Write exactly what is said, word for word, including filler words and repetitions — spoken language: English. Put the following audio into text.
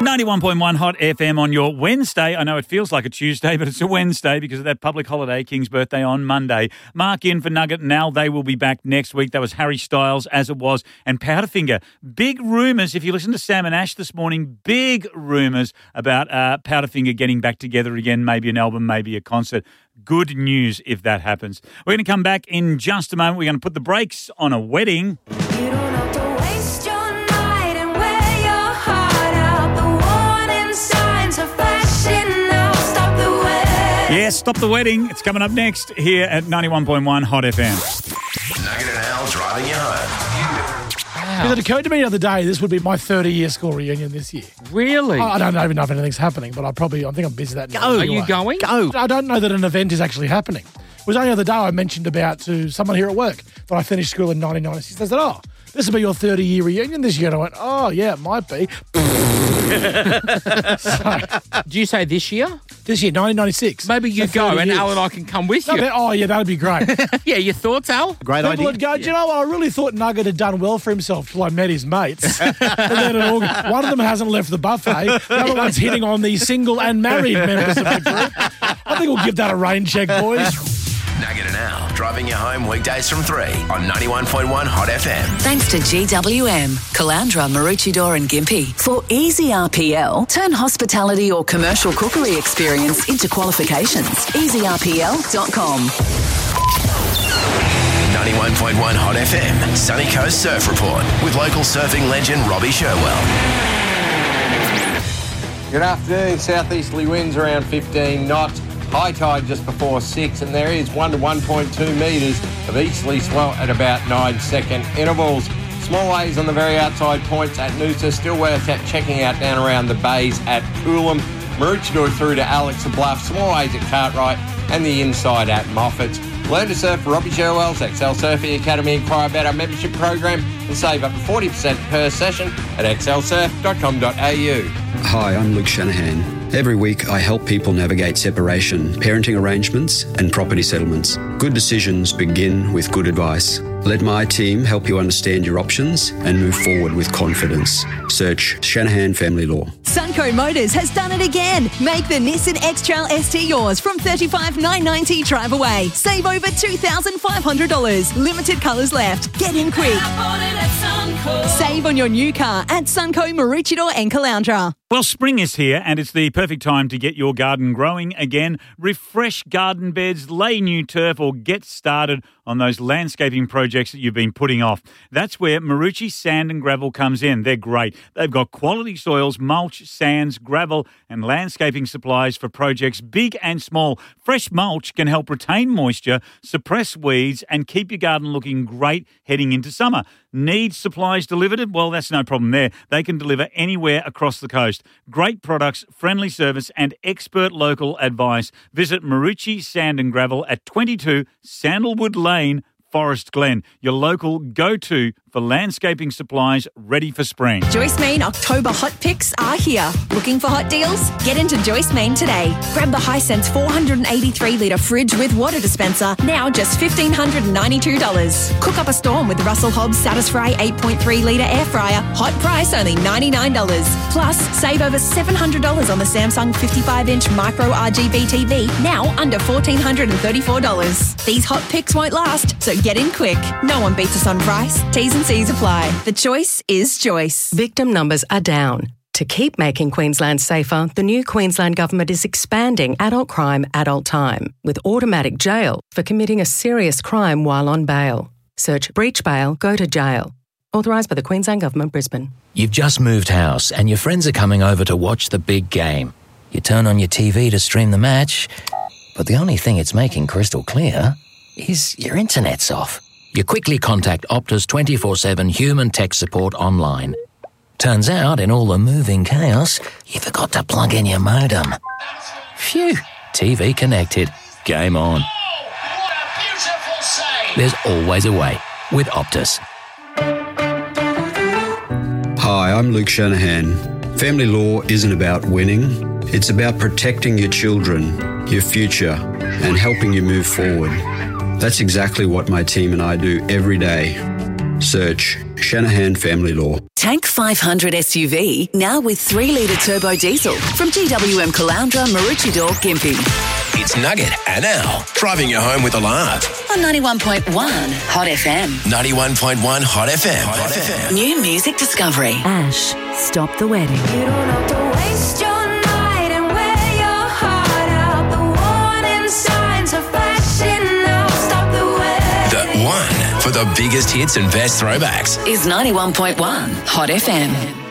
ninety-one point one Hot F M on your Wednesday. I know it feels like a Tuesday, but it's a Wednesday because of that public holiday, King's birthday on Monday. Mark in for Nugget and Al. They will be back next week. That was Harry Styles, As It Was, and Powderfinger. Big rumours, if you listen to Sam and Ash this morning, big rumours about uh, Powderfinger getting back together again, maybe an album, maybe a concert. Good news if that happens. We're going to come back in just a moment. We're going to put the brakes on a wedding. You don't have to waste your night and wear your heart out. The warning signs are flashing now. Stop the wedding. Yes, Stop the Wedding. It's coming up next here at ninety-one point one Hot F M. Nugget and Al driving you home. Because it occurred to me the other day, this would be my thirty-year school reunion this year. Really? I don't even know if anything's happening, but I probably, I think I'm busy that night. Are anyway. you going? Go. I don't know that an event is actually happening. It was only the other day I mentioned about to someone here at work that I finished school in nineteen ninety-six. They said, oh, this will be your thirty-year reunion this year. And I went, oh, yeah, it might be. so, Do you say this year? this year, nineteen ninety-six. Maybe you So go thirty and years. Al and I can come with No, you. they- oh, yeah, that'd be great. Yeah, your thoughts, Al? Great People idea. would go, do you know what? I really thought Nugget had done well for himself till I met his mates. and then it all, one of them hasn't left the buffet. The other one's hitting on the single and married members of the group. I think we'll give that a rain check, boys. Nugget and Al driving you home weekdays from three on ninety-one point one Hot F M. Thanks to G W M, Caloundra, Maroochydore and Gympie. For easy R P L, turn hospitality or commercial cookery experience into qualifications. easy R P L dot com. ninety-one point one Hot F M, Sunny Coast Surf Report with local surfing legend Robbie Sherwell. Good afternoon. Southeasterly winds around fifteen knots. High tide just before six, and there is one to one point two metres of easterly swell at about nine second intervals. Small waves on the very outside points at Noosa, still worth checking out down around the bays at Coolum, Maroochydore through to Alex Bluff, small waves at Cartwright, and the inside at Moffat's. Learn to surf for Robbie Sherwell's Excel Surfing Academy. Inquire about our membership program and save up to forty percent per session at excel surf dot com dot a u. Hi, I'm Luke Shanahan. Every week I help people navigate separation, parenting arrangements and property settlements. Good decisions begin with good advice. Let my team help you understand your options and move forward with confidence. Search Shanahan Family Law. Sunco Motors has done it again. Make the Nissan X-Trail S T yours from thirty-five thousand nine hundred ninety dollars drive away. Save over two thousand five hundred dollars. Limited colours left. Get in quick. Save on your new car at Sunco, Maroochydore and Caloundra. Well, spring is here and it's the perfect time to get your garden growing again. Refresh garden beds, lay new turf or get started on those landscaping projects that you've been putting off. That's where Marucci Sand and Gravel comes in. They're great. They've got quality soils, mulch, sands, gravel and landscaping supplies for projects big and small. Fresh mulch can help retain moisture, suppress weeds and keep your garden looking great heading into summer. Need supplies delivered? Well, that's no problem there. They can deliver anywhere across the coast. Great products, friendly service and expert local advice. Visit Marucci Sand and Gravel at twenty-two Sandalwood Lane, Forest Glen, your local go-to for landscaping supplies ready for spring. Joyce Main October hot picks are here. Looking for hot deals? Get into Joyce Main today. Grab the Hisense four hundred eighty-three litre fridge with water dispenser, now just one thousand five hundred ninety-two dollars. Cook up a storm with Russell Hobbs Satisfry eight point three litre air fryer, hot price only ninety-nine dollars. Plus, save over seven hundred dollars on the Samsung fifty-five inch micro R G B T V, now under one thousand four hundred thirty-four dollars. These hot picks won't last, so get in quick. No one beats us on price. T's and C's apply. The choice is Joyce. Victim numbers are down. To keep making Queensland safer, the new Queensland Government is expanding adult crime, adult time, with automatic jail for committing a serious crime while on bail. Search breach bail, go to jail. Authorised by the Queensland Government, Brisbane. You've just moved house and your friends are coming over to watch the big game. You turn on your T V to stream the match, but the only thing it's making crystal clear is your internet's off. You quickly contact Optus twenty-four seven human tech support online. Turns out, in all the moving chaos, you forgot to plug in your modem. Phew, T V connected. Game on. There's always a way with Optus. Hi, I'm Luke Shanahan. Family law isn't about winning. It's about protecting your children, your future, and helping you move forward. That's exactly what my team and I do every day. Search Shanahan Family Law. Tank five hundred S U V, now with three litre turbo diesel from G W M Caloundra, Maroochydore, Gympie. It's Nugget and Al, driving you home with a laugh. On ninety-one point one Hot F M. ninety-one point one Hot F M. Hot F M. New music discovery. Ash, stop the wedding. You don't have to waste your night and wear your heart out. The warning signs are flashing now. Stop the wedding. The one for the biggest hits and best throwbacks. Is ninety-one point one Hot F M.